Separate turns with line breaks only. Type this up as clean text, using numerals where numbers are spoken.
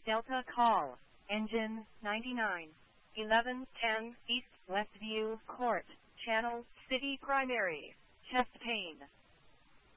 Delta call. Engine 99. 1110 East Westview Court. Channel City Primary. Chest pain.